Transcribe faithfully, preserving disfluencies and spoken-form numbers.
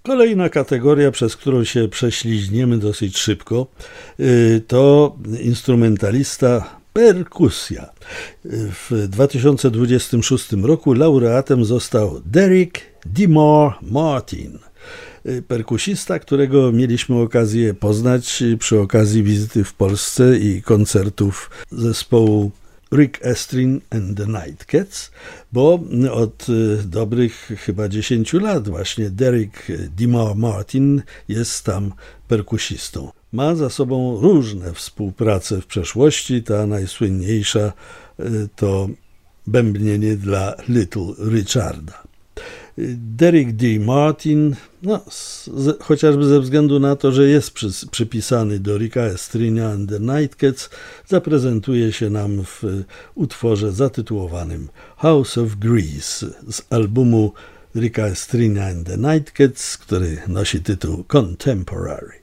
Kolejna kategoria, przez którą się prześliźniemy dosyć szybko, to instrumentalista, perkusja. W dwa tysiące dwudziestym szóstym roku laureatem został Derek DeMar Martin, perkusista, którego mieliśmy okazję poznać przy okazji wizyty w Polsce i koncertów zespołu Rick Astley and the Nightcats, bo od dobrych chyba dziesięciu lat właśnie Derek DeMar Martin jest tam perkusistą. Ma za sobą różne współprace w przeszłości, ta najsłynniejsza to bębnienie dla Little Richarda. Derek D. Martin, no, z, chociażby ze względu na to, że jest przy, przypisany do Ricka Astrina and the Nightcats, zaprezentuje się nam w utworze zatytułowanym House of Grease z albumu Ricka Astrina and the Nightcats, który nosi tytuł Contemporary.